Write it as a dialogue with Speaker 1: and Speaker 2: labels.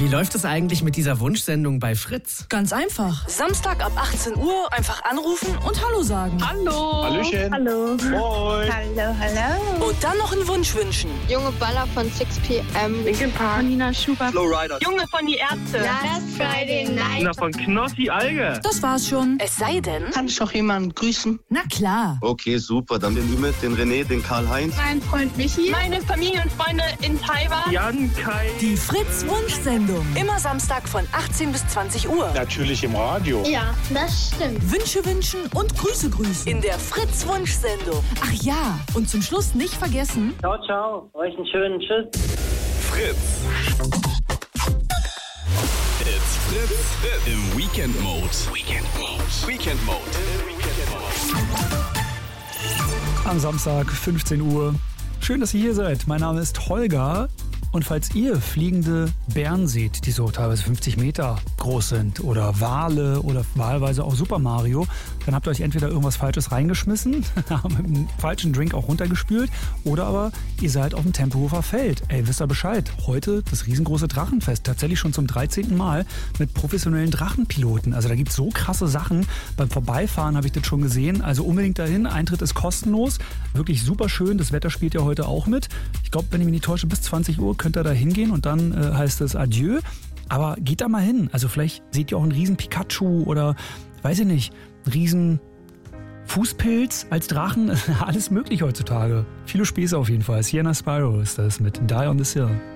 Speaker 1: Wie läuft es eigentlich mit dieser Wunschsendung bei Fritz?
Speaker 2: Ganz einfach. Samstag ab 18 Uhr einfach anrufen und Hallo sagen.
Speaker 3: Hallo.
Speaker 4: Hallöchen.
Speaker 3: Hallo.
Speaker 4: Moin.
Speaker 3: Hallo, hallo.
Speaker 2: Und dann noch einen Wunsch wünschen.
Speaker 5: Junge Baller von 6pm.
Speaker 3: Linkin Park. Nina Schubert.
Speaker 4: Flowrider.
Speaker 3: Junge von die Ärzte.
Speaker 5: Last Friday Night.
Speaker 4: Na, von Knossi Alge.
Speaker 2: Das war's schon. Es sei denn...
Speaker 6: Kann ich doch jemanden grüßen?
Speaker 2: Na klar.
Speaker 7: Okay, super. Dann den Ümit, den René, den Karl-Heinz.
Speaker 5: Mein Freund Michi.
Speaker 3: Meine Familie und Freunde in Taiwan.
Speaker 4: Jan, Kai.
Speaker 2: Die Fritz-Wunschsendung. Immer Samstag von 18 bis 20 Uhr.
Speaker 4: Natürlich im Radio.
Speaker 5: Ja, das stimmt.
Speaker 2: Wünsche wünschen und Grüße grüßen. In der Fritz-Wunschsendung. Ach ja, und zum Schluss nicht vergessen...
Speaker 8: Ciao, ciao. Euch einen schönen Tschüss.
Speaker 9: Fritz. It's Fritz im Weekend Mode. Weekend Mode.
Speaker 10: Am Samstag, 15 Uhr. Schön, dass ihr hier seid. Mein Name ist Holger. Und falls ihr fliegende Bären seht, die so teilweise 50 Meter groß sind, oder Wale oder wahlweise auch Super Mario, dann habt ihr euch entweder irgendwas Falsches reingeschmissen, mit einem falschen Drink auch runtergespült, oder aber ihr seid auf dem Tempelhofer Feld. Ey, wisst ihr Bescheid? Heute das riesengroße Drachenfest, tatsächlich schon zum 13. Mal mit professionellen Drachenpiloten. Also da gibt es so krasse Sachen. Beim Vorbeifahren habe ich das schon gesehen. Also unbedingt dahin. Eintritt ist kostenlos. Wirklich super schön. Das Wetter spielt ja heute auch mit. Ich glaube, wenn ich mich nicht täusche, bis 20 Uhr könnt ihr da hingehen und dann heißt es Adieu. Aber geht da mal hin. Also vielleicht seht ihr auch einen riesen Pikachu oder, weiß ich nicht, einen riesen Fußpilz als Drachen. Alles möglich heutzutage. Viele Späße auf jeden Fall. Sienna Spyro ist das mit Die on the Sill.